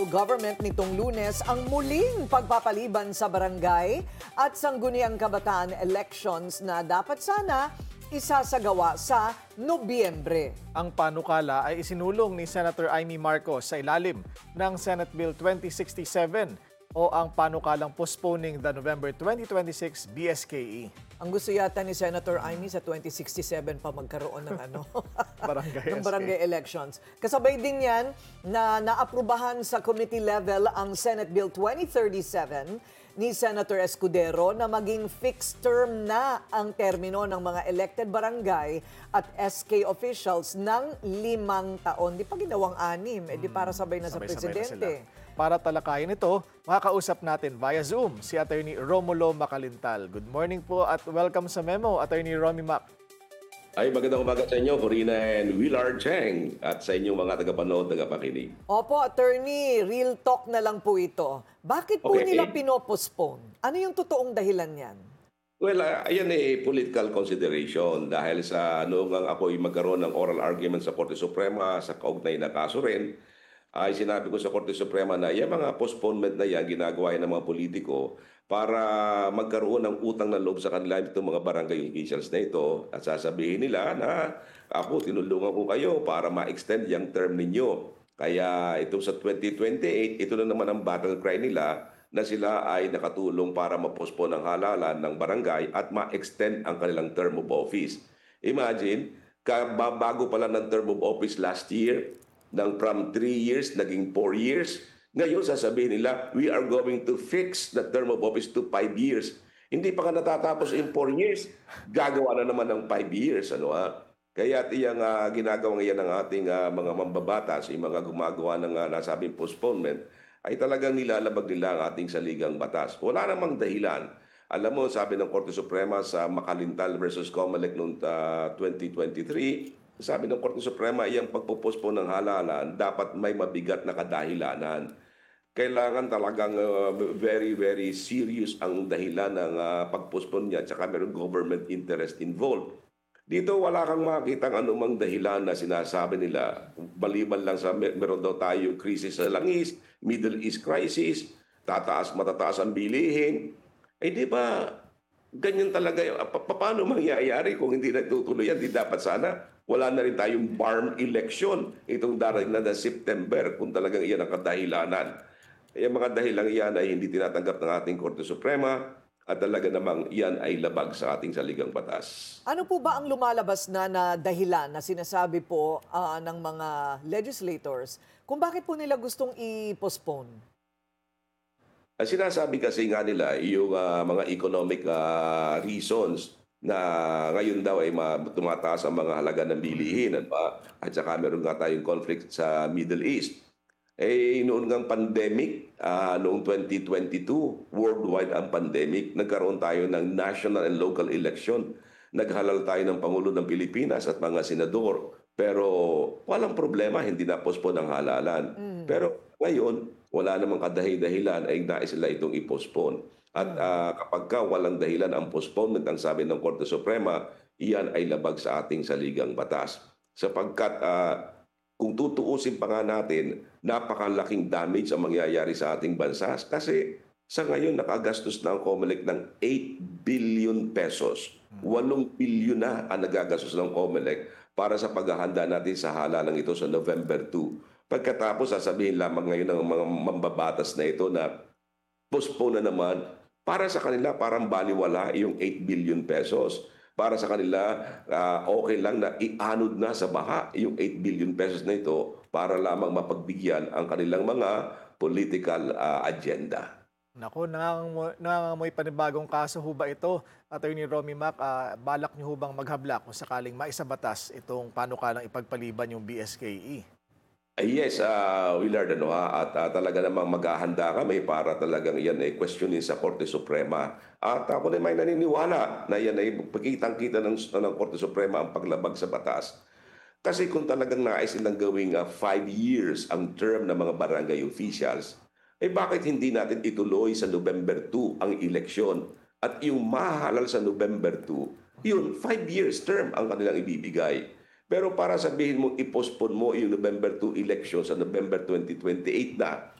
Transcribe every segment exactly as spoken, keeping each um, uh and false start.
Government nitong Lunes ang muling pagpapaliban sa barangay at sangguniang kabataan elections na dapat sana isasagawa sa Nobyembre. Ang panukala ay isinulong ni Senator Amy Marcos sa ilalim ng Senate Bill twenty sixty-seven o ang panukalang postponing the November twenty twenty-six B S K E. Ang gusto yata ni Senator Amy sa twenty sixty-seven pa magkaroon ng ano Barangay ng barangay elections. Kasabay din yan na naaprubahan sa committee level ang Senate Bill twenty thirty-seven ni Senator Escudero na maging fixed term na ang termino ng mga elected barangay at S K officials ng limang taon. Di pa ginawang anim, eh di para sabay na sa Sabay-sabay na presidente. sila. Para talakayin ito, makakausap natin via Zoom si Attorney Romulo Macalintal. Good morning po at welcome sa Memo, Attorney Romy Mac. Ay, magandang umaga sa inyo, Corina and Willard Cheng, at sa inyong mga tagapanood, tagapakinig. Opo, attorney, real talk na lang po ito. Bakit po Okay. nila pinopostpone? Ano yung totoong dahilan niyan? Well, uh, ayan eh, political consideration dahil sa noong ang ako'y magkaroon ng oral argument sa Korte Suprema sa kaugnay na kaso rin, ay sinabi ko sa Korte Suprema na yung mga postponement na yan, ginagawa yan ng mga politiko para magkaroon ng utang na loob sa kanila itong mga barangay officials na ito at sasabihin nila na ako, tinulungan ko kayo para ma-extend yung term ninyo. Kaya ito sa twenty twenty-eight, ito na naman ang battle cry nila na sila ay nakatulong para ma-postpone ang halalan ng barangay at ma-extend ang kanilang term of office. Imagine, bago pa lang ng term of office last year, ng from three years, naging four years. Ngayon, sasabihin nila, we are going to fix the term of office to five years. Hindi pa ka natatapos in four years, gagawa na naman ng five years. Ano, ha? Kaya iyang uh, ginagawa ngayon ng ating uh, mga mambabatas, yung mga gumagawa ng uh, nasabing postponement, ay talagang nilalabag nila ang ating saligang batas. Wala namang dahilan. Alam mo, sabi ng Korte Suprema sa Macalintal versus Comelec noong uh, twenty twenty-three, sabi ng Korte Suprema, iyang pagpupospon ng halalan, dapat may mabigat na kadahilanan. Kailangan talagang uh, very, very serious ang dahilan ng uh, pagpospon niya at saka mayroong government interest involved. Dito wala kang makitang anumang dahilan na sinasabi nila. Baliban lang sa mer meron daw tayo krisis sa langis, Middle East crisis, tataas, matataas ang bilihin. Eh di ba, ganyan talaga yun. Pa paano mangyayari kung hindi natutuloy yan? Di dapat sana wala na rin tayong B A R M election itong darating na na September kung talagang iyan ang kadahilanan. Yung mga dahilan iyan ay hindi tinatanggap ng ating Korte Suprema at talaga namang iyan ay labag sa ating saligang batas. Ano po ba ang lumalabas na, na dahilan na sinasabi po ah, ng mga legislators kung bakit po nila gustong i-postpone? Ang sinasabi kasi nga nila, yung uh, mga economic uh, reasons na ngayon daw ay tumataas ang mga halaga ng bilihin at, at saka meron nga tayong conflict sa Middle East. Eh, noon ngang pandemic, uh, noong twenty twenty-two, worldwide ang pandemic, nagkaroon tayo ng national and local election. Naghalal tayo ng Pangulo ng Pilipinas at mga senador. Pero walang problema, hindi na postpone ang halalan. Mm. Pero ngayon, wala namang kadahi-dahilan ay nais sila itong i-postpone. At uh, kapag ka walang dahilan ang postponement, ang sabi ng Korte Suprema, iyan ay labag sa ating saligang batas. Sapagkat uh, kung tutuusin pa nga natin, napakalaking damage ang mangyayari sa ating bansa. Kasi sa ngayon, nakagastos na ang Comelec ng eight billion pesos. eight billion na ang nagagastos ng Comelec para sa paghahanda natin sa halalang ito sa November second. Pagkatapos, sasabihin lamang ngayon ng mga mambabatas na ito na postpone na naman. Para sa kanila, parang baliwala yung eight billion pesos. Para sa kanila, uh, okay lang na ianod na sa baha yung eight billion pesos na ito para lamang mapagbigyan ang kanilang mga political uh, agenda. Naku, nangangamoy panibagong kaso ho ba ito, Attorney Romy Mac? Uh, balak niyo ho bang maghabla kung sakaling maisabatas itong panukalang ipagpaliban yung B S K E? Ay, yes, uh, Willard, ano, ha? At uh, talaga namang maghahanda kami para talagang yan ay questionin sa Korte Suprema. At ako na may naniniwala na yan ay pagkitang-kita ng, ng Korte Suprema ang paglabag sa batas. Kasi kung talagang nais nilang gawing uh, five years ang term ng mga barangay officials, eh bakit hindi natin ituloy sa November second ang eleksyon? At yung mahalal sa November second, yun, five years term ang kanilang ibibigay. Pero para sabihin mo, i-postpone mo yung November second election sa November twenty twenty-eight na,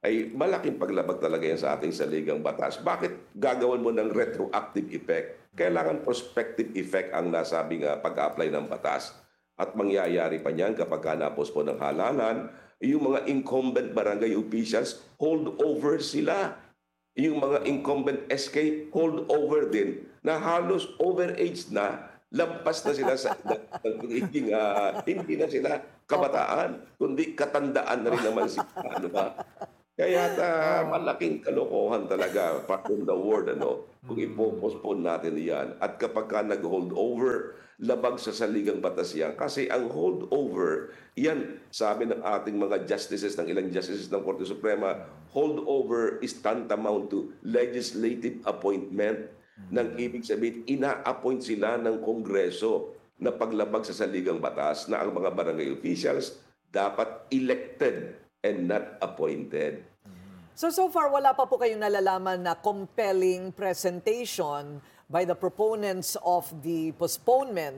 ay malaking paglabag talaga yan sa ating saligang batas. Bakit gagawan mo ng retroactive effect? Kailangan prospective effect ang nasabing uh, pag-apply ng batas. At mangyayari pa niyan kapag ka na-postpone ng halalan, yung mga incumbent barangay officials, hold over sila. Yung mga incumbent S K, hold over din na halos overage na, lampas na sila sa hindi, uh, hindi na sila kabataan, kundi katandaan na rin naman sila. Ano ba? Kaya ta, malaking kalokohan talaga, part of the word, ano, kung ipo-postpone natin yan. At kapag ka nag-hold over, labag sa saligang batas yan. Kasi ang hold over, yan, sabi ng ating mga justices, ng ilang justices ng Korte Suprema, hold over is tantamount to legislative appointment. Nang ibig sabihin, ina-appoint sila ng Kongreso na paglabag sa saligang batas na ang mga barangay officials dapat elected and not appointed. So, so far, wala pa po kayong nalalaman na compelling presentation by the proponents of the postponement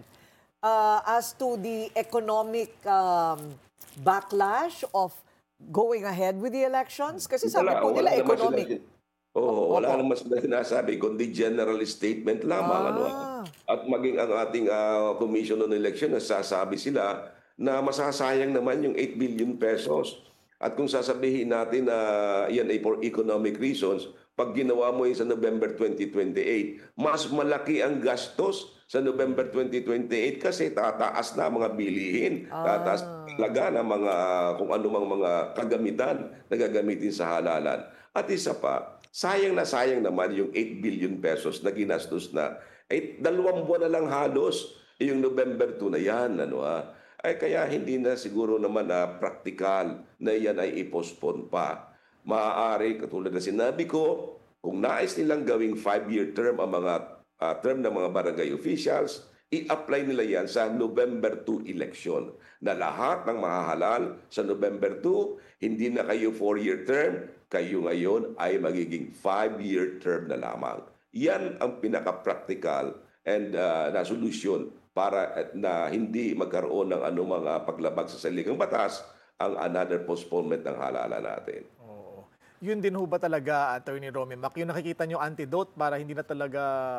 uh, as to the economic um, backlash of going ahead with the elections? Kasi sabi Wala, po wala nila naman economic. sila- Oo, wala Opo. naman sila sinasabi, kundi general statement lamang. Ah. Ano, at maging ang ating ah, Commission on Election, nasasabi sila na masasayang naman yung eight billion pesos. At kung sasabihin natin na yan ay for economic reasons, pag ginawa mo yun sa November twenty twenty-eight, mas malaki ang gastos sa November twenty twenty-eight kasi tataas na mga bilihin, tataas talaga na mga kung anumang mga kagamitan na gagamitin sa halalan. At isa pa, sayang na sayang naman yung eight billion pesos na ginastos na. Ay, dalawang buwan na lang halos yung November two na yan. Ano, ha? Ay kaya hindi na siguro naman na praktikal na yan ay i-postpone pa. Maaari, katulad na sinabi ko, kung nais nilang gawing five-year term ang mga uh, term ng mga barangay officials, i-apply nila yan sa November two election. Na lahat ng mahahalal sa November two, hindi na kayo four-year term, kayo ngayon ay magiging five-year term na lamang. Yan ang pinaka-practical and uh, na solusyon para na hindi magkaroon ng anumang uh, paglabag sa saligang batas ang another postponement ng halalan natin. Oo. Yun din ho ba talaga, Attorney Romy Mac, yung nakikita nyo antidote para hindi na talaga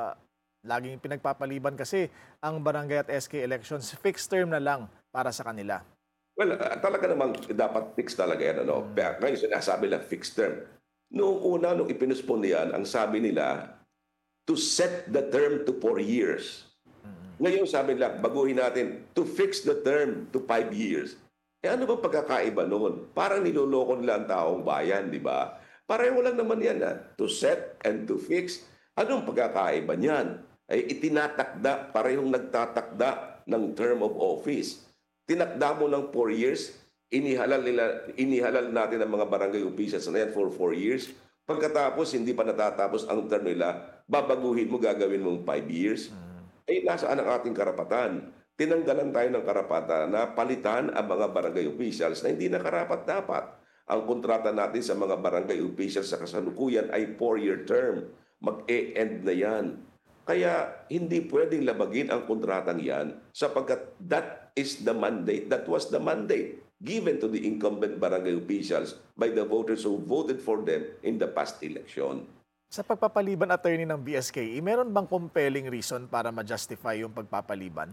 laging pinagpapaliban kasi ang barangay at S K elections, fixed term na lang para sa kanila? Well, uh, talaga namang dapat fix talaga yan. Ano? Pero ngayon sinasabi lang fixed term. Noong una, nung ipinuspon yan, ang sabi nila, to set the term to four years. Ngayon sabi nila, baguhin natin, to fix the term to five years. Eh ano ba pagkakaiba noon? Parang niloloko nila ang taong bayan, di ba? Pareho lang naman yan. Ha? To set and to fix. Anong pagkakaiba niyan? Ay itinatakda, parehong nagtatakda ng term of office. Tinakda mo ng four years, inihalal, nila, inihalal natin ang mga barangay officials na yan for four years. Pagkatapos, hindi pa natatapos ang term nila, babaguhin mo, gagawin mong five years. Ay nasaan ang ating karapatan? Tinanggalan tayo ng karapatan na palitan ang mga barangay officials na hindi na karapat-dapat. Ang kontrata natin sa mga barangay officials sa kasalukuyan ay four-year term. Mag-e-end na yan. Kaya hindi pwedeng labagin ang kontratang yan sapagkat that is the mandate, that was the mandate given to the incumbent barangay officials by the voters who voted for them in the past election. Sa pagpapaliban, attorney ng B S K E, meron bang compelling reason para ma-justify yung pagpapaliban?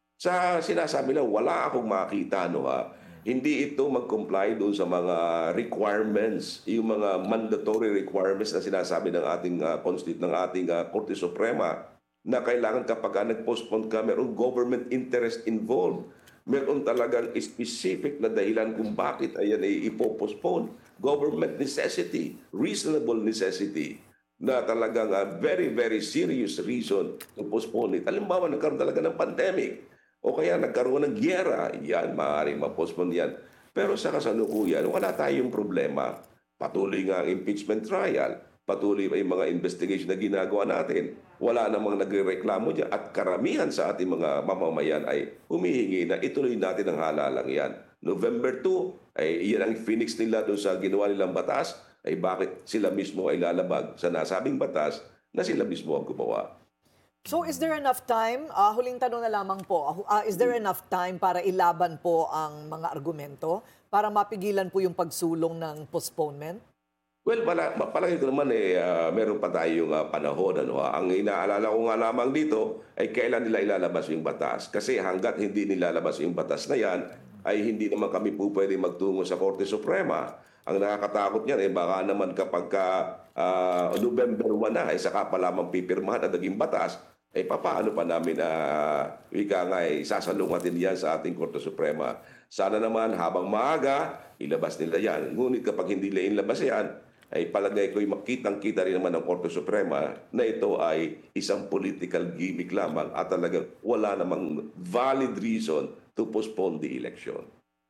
Sa sinasabi lang, wala akong makita, no ha? Hindi ito mag-comply doon sa mga requirements, yung mga mandatory requirements na sinasabi ng ating uh, constitute ng ating uh, Korte Suprema na kailangan kapag ka nag-postpone ka, mayroong government interest involved. Meron talagang specific na dahilan kung bakit ayan ay ipopostpone. Government necessity, reasonable necessity na talagang uh, very, very serious reason to postpone it. Halimbawa, nagkaroon talaga ng pandemic o kaya nagkaroon ng gyera, yan, maaaring ma-postpone yan. Pero sa kasalukuyan, wala tayong problema. Patuloy nga ang impeachment trial, patuloy pa yung mga investigation na ginagawa natin. Wala namang nagrereklamo dyan at karamihan sa ating mga mamamayan ay humihingi na ituloy natin ang halalang yan. November two, ay iyan ang phoenix nila doon sa ginawa nilang batas, ay bakit sila mismo ay lalabag sa nasabing batas na sila mismo ang gumawa. So is there enough time, uh, huling tanong na lamang po, uh, is there enough time para ilaban po ang mga argumento para mapigilan po yung pagsulong ng postponement? Well, pala, ma- palagi ko naman eh, ah, meron pa tayong ah, panahon. Ano, ha? Ang inaalala ko nga lamang dito ay kailan nila ilalabas yung batas. Kasi hanggat hindi nilalabas yung batas na yan, ay hindi naman kami po pwede magtungo sa Korte Suprema. Ang nakakatakot niyan, eh, baka naman kapag ka, ah, November one na, ay saka pa lamang pipirmahan at naging batas, eh papaano pa namin na wika nga eh, sasalungatin yan sa ating Korte Suprema. Sana naman habang maaga, ilabas nila yan. Ngunit kapag hindi nila ilabas yan, ay palagay ko'y makitang-kita rin naman ng Korte Suprema na ito ay isang political gimmick lamang at talagang wala namang valid reason to postpone the election.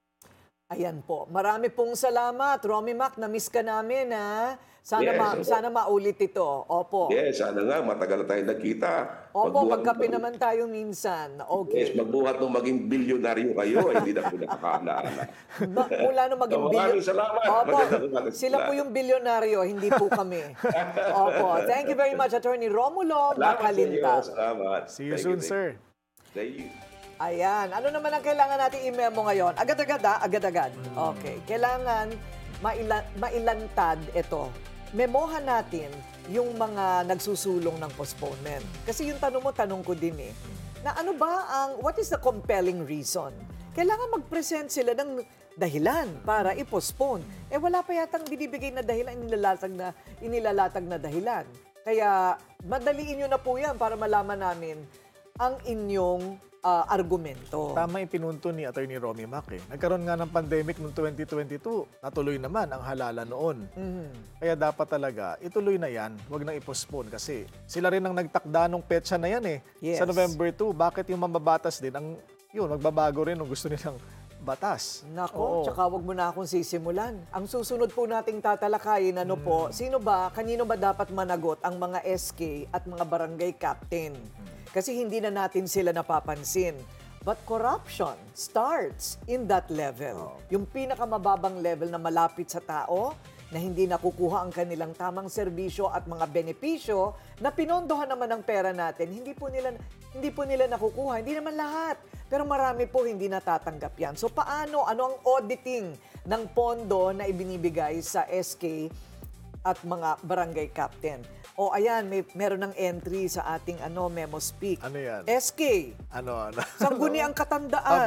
Ayan po. Marami pong salamat. Romy Mac, na-miss ka namin, ha? Sana, Yes, ma- opo. sana maulit ito. Opo. Yes, sana nga, matagal na tayo nagkita. Opo, Magbuhat- magkape naman tayo minsan. Yes, Okay. magbuhat nung maging bilyonaryo kayo, ay hindi na po nakakaalaala. Ba- mula nung maging Maraming bilyon... salamat. Opo, Magandang umaga sila sila. po yung bilyonaryo, hindi po kami. Opo. Thank you very much, Attorney Romulo Salamat sa inyo. Macalinta. Salamat. See you Thank soon, thank sir. Thank you. Ayan. Ano naman ang kailangan natin i-memo ngayon? Agad-agad ha? Agad-agad. Okay. Kailangan maila- mailantad ito. Memohan natin yung mga nagsusulong ng postponement. Kasi yung tanong mo, tanong ko din eh. Na ano ba ang, what is the compelling reason? Kailangan mag-present sila ng dahilan para i-postpone. Eh wala pa yatang binibigay na dahilan, inilalatag na, inilalatag na dahilan. Kaya madaliin nyo na po yan para malaman namin ang inyong ah, argumento. Tama yung pinunto ni Attorney Romy Mac eh. Nagkaroon nga ng pandemic noong twenty twenty-two, natuloy naman ang halala noon. Mhm. Kaya dapat talaga, ituloy na yan, huwag nang i-postpone kasi sila rin ang nagtakda ng petsa na yan eh. Yes. Sa November two, bakit yung mambabatas din, ang, yun, magbabago rin kung gusto nilang batas. Nako, Oo. tsaka wag mo na akong sisimulan. Ang susunod po nating tatalakayin, ano po, sino ba, kanino ba dapat managot ang mga S K at mga barangay captain? Kasi hindi na natin sila napapansin. But corruption starts in that level. Yung pinakamababang level na malapit sa tao, na hindi nakukuha ang kanilang tamang serbisyo at mga benepisyo na pinondohan naman ng pera natin, hindi po nila hindi po nila nakukuha, hindi naman lahat. Pero marami po hindi natatanggap yan. So paano, ano ang auditing ng pondo na ibinibigay sa S K at mga barangay captain? O ayan, may meron ng entry sa ating ano memo speak. Ano yan? S K, Ano, ano? sangguni ang Aba, katandaan.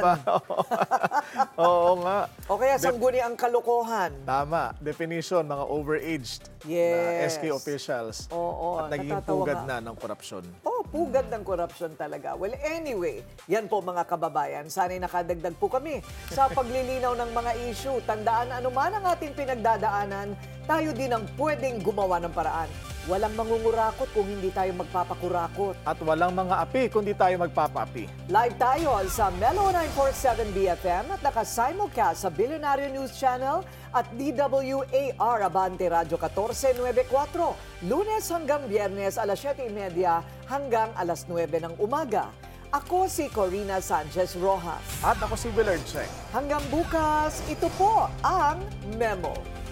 oo nga. O kaya sangguni ang kalokohan. Tama. Definition, mga overaged na Yes. S K officials. Oo, at naging natatawa pugad nga. na ng korupsyon. Oh, pugad ng korupsyon talaga. Well, anyway, yan po mga kababayan. Sana'y nakadagdag po kami sa paglilinaw ng mga issue. Tandaan na anuman ang ating pinagdadaanan, tayo din ang pwedeng gumawa ng paraan. Walang mangungurakot kung hindi tayo magpapakurakot. At walang mga api kundi tayo magpapaapi. Live tayo sa Melo nine forty-seven B F M at naka-simulcast sa Billionaire News Channel at D W A R Abante Radio fourteen ninety-four. Lunes hanggang Biyernes alas siyete thirty hanggang alas nuwebe ng umaga. Ako si Corina Sanchez Rojas. At ako si Willard Cheng. Hanggang bukas, ito po ang Memo.